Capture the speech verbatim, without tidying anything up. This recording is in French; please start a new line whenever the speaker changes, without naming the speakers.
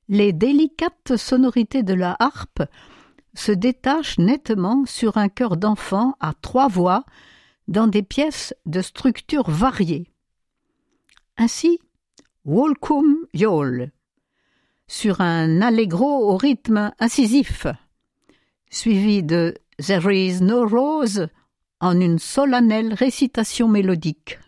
Les délicates sonorités de la harpe se détachent nettement sur un chœur d'enfant à trois voix dans des pièces de structure variée. Ainsi, Wolkum Yol, sur un allegro au rythme incisif, suivi de There is no rose en une solennelle récitation mélodique.